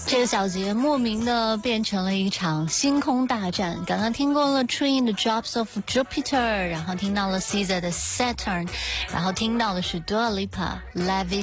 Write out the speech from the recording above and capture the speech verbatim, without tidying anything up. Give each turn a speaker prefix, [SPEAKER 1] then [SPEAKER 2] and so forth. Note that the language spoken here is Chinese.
[SPEAKER 1] 这个小节莫名的变成了一场星空大战。刚刚听过了 Train the Drops of Jupiter， 然后听到了 Caesar 的 Saturn， 然后听到的是 Dua Lipa Levitating。